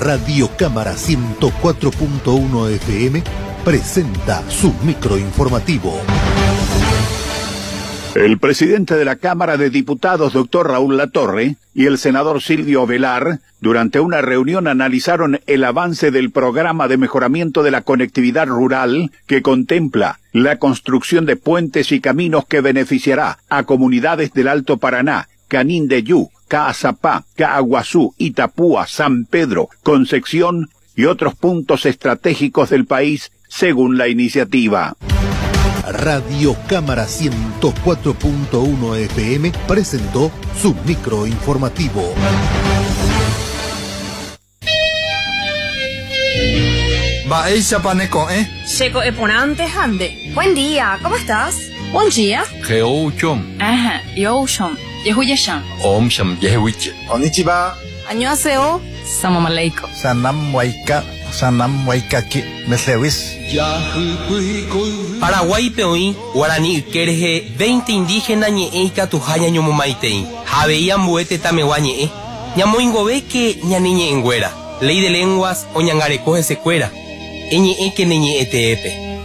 Radio Cámara 104.1 FM presenta su microinformativo. El presidente de la Cámara de Diputados, doctor Raúl Latorre, y el senador Silvio Velar, durante una reunión analizaron el avance del programa de mejoramiento de la conectividad rural que contempla la construcción de puentes y caminos que beneficiará a comunidades del Alto Paraná, Canindeyú, Caazapá, Caaguazú, Itapúa, San Pedro, Concepción y otros puntos estratégicos del país, según la iniciativa. Radio Cámara 104.1 FM presentó su microinformativo. Baisha Paneco, Seco Eponante Hande. Buen día, ¿cómo estás? Buen día. Geouchom. Ajá, Yoshom. Yehuyasham. Om Sham Yehuich. Konnichiwa. Annyeonghaseyo. Salam aleikum. Sanam Waikaki. Meslewis. Paraguay peoí, Guarani Kerje, 20 indígenas ñeeika tujaña ñomomaitei. Javeía mbuete tameguañe. Ñamoingove que ñaniñe engüera. Ley de lenguas o ñangarecoge secuera. Eñe que neñe eteepe.